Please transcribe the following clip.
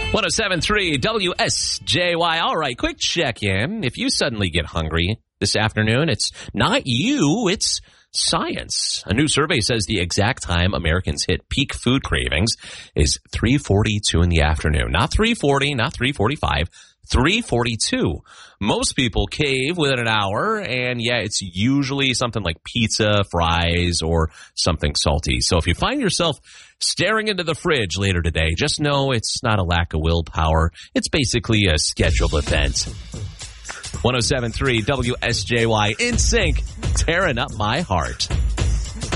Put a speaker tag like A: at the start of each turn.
A: 107.3 WSJY. All right, quick check-in. If you suddenly get hungry this afternoon, it's not you, it's science. A new survey says the exact time Americans hit peak food cravings is 3:42 in the afternoon. Not 3:40, not 3:45, 3:42. Most people cave within an hour, and yeah, it's usually something like pizza, fries, or something salty. So if you find yourself staring into the fridge later today, just know it's not a lack of willpower. It's basically a scheduled event. 107.3 WSJY, In Sync, tearing up my heart.